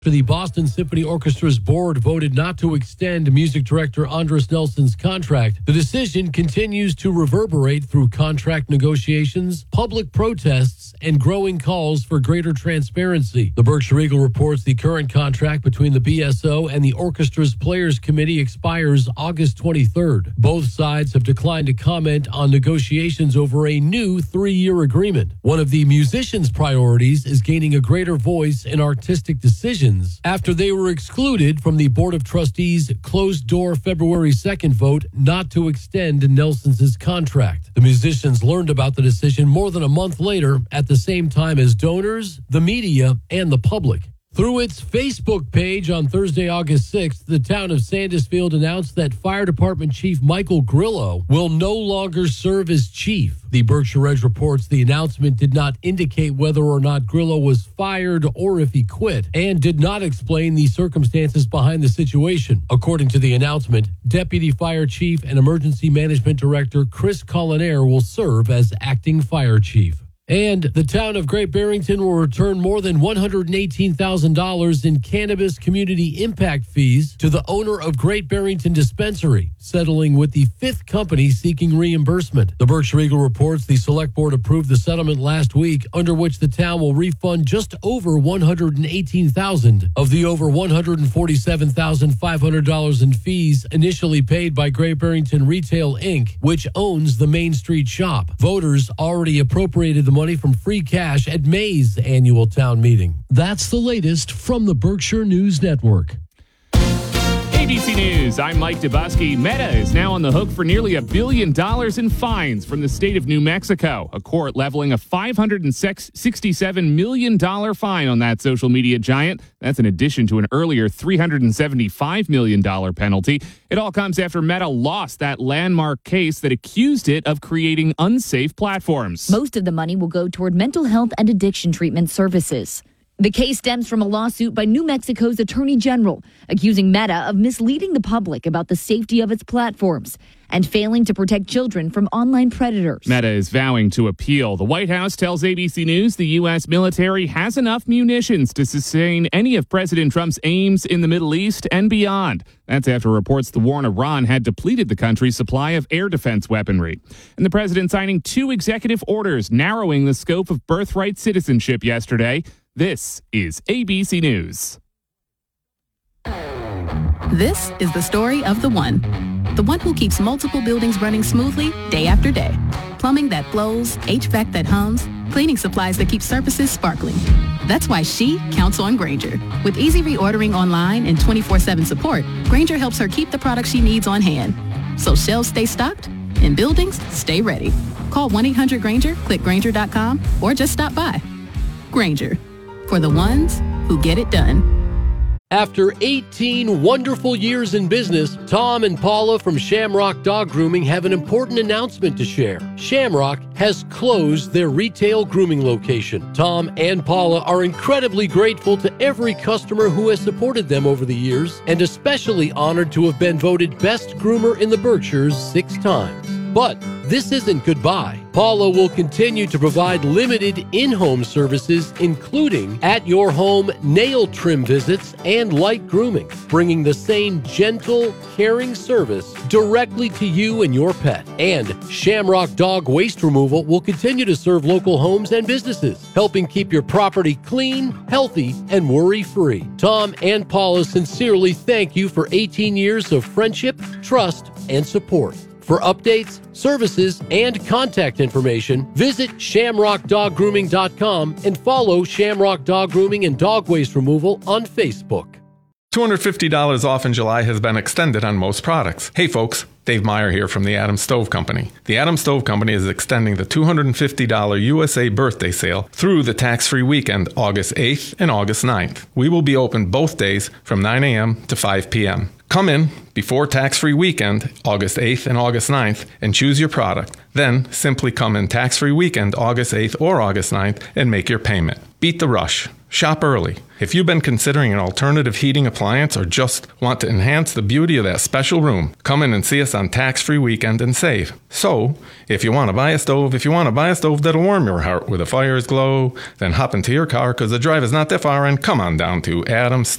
The Boston Symphony Orchestra's board voted not to extend music director Andres Nelson's contract. The decision continues to reverberate through contract negotiations, public protests, and growing calls for greater transparency. The Berkshire Eagle reports the current contract between the BSO and the orchestra's Players Committee expires August 23rd. Both sides have declined to comment on negotiations over a new 3-year agreement. One of the musicians' priorities is gaining a greater voice in artistic decisions after they were excluded from the Board of Trustees' closed-door February 2nd vote not to extend Nelson's contract. The musicians learned about the decision more than a month later at the same time as donors, the media, and the public. Through its Facebook page on Thursday, August 6th, the town of Sandusfield announced that Fire Department Chief Michael Grillo will no longer serve as chief. The Berkshire Edge reports the announcement did not indicate whether or not Grillo was fired or if he quit, and did not explain the circumstances behind the situation. According to the announcement, Deputy Fire Chief and Emergency Management Director Chris Collinaire will serve as acting fire chief. And the town of Great Barrington will return more than $118,000 in cannabis community impact fees to the owner of Great Barrington Dispensary, settling with the 5th company seeking reimbursement. The Berkshire Eagle reports the Select Board approved the settlement last week, under which the town will refund just over $118,000 of the over $147,500 in fees initially paid by Great Barrington Retail, Inc., which owns the Main Street shop. Voters already appropriated the money from free cash at May's annual town meeting. That's the latest from the Berkshire News Network. ABC News, I'm Mike Dubusky. Meta is now on the hook for nearly $1 billion in fines from the state of New Mexico. A court leveling a $567 million fine on that social media giant. That's in addition to an earlier $375 million penalty. It all comes after Meta lost that landmark case that accused it of creating unsafe platforms. Most of the money will go toward mental health and addiction treatment services. The case stems from a lawsuit by New Mexico's Attorney General, accusing Meta of misleading the public about the safety of its platforms and failing to protect children from online predators. Meta is vowing to appeal. The White House tells ABC News the U.S. military has enough munitions to sustain any of President Trump's aims in the Middle East and beyond. That's after reports the war in Iran had depleted the country's supply of air defense weaponry. And the president signing 2 executive orders narrowing the scope of birthright citizenship yesterday. This is ABC News. This is the story of the one who keeps multiple buildings running smoothly day after day. Plumbing that flows, HVAC that hums, cleaning supplies that keep surfaces sparkling. That's why she counts on Grainger. With easy reordering online and 24/7 support, Grainger helps her keep the products she needs on hand. So shelves stay stocked and buildings stay ready. Call 1-800-GRAINGER, click Grainger.com, or just stop by. Grainger, for the ones who get it done. After 18 wonderful years in business, Tom and Paula from Shamrock Dog Grooming have an important announcement to share. Shamrock has closed their retail grooming location. Tom and Paula are incredibly grateful to every customer who has supported them over the years, and especially honored to have been voted Best Groomer in the Berkshires 6 times. But this isn't goodbye. Paula will continue to provide limited in-home services, including at-your-home nail trim visits and light grooming, bringing the same gentle, caring service directly to you and your pet. And Shamrock Dog Waste Removal will continue to serve local homes and businesses, helping keep your property clean, healthy, and worry-free. Tom and Paula sincerely thank you for 18 years of friendship, trust, and support. For updates, services, and contact information, visit ShamrockDogGrooming.com and follow Shamrock Dog Grooming and Dog Waste Removal on Facebook. $250 off in July has been extended on most products. Hey folks, Dave Meyer here from the Adams Stove Company. The Adams Stove Company is extending the $250 USA birthday sale through the tax-free weekend, August 8th and August 9th. We will be open both days from 9 a.m. to 5 p.m. Come in before tax-free weekend, August 8th and August 9th, and choose your product. Then simply come in tax-free weekend, August 8th or August 9th, and make your payment. Beat the rush. Shop early. If you've been considering an alternative heating appliance or just want to enhance the beauty of that special room, come in and see us on tax-free weekend and save. So, if you want to buy a stove that'll warm your heart where the fires glow, then hop into your car because the drive is not that far and come on down to Adams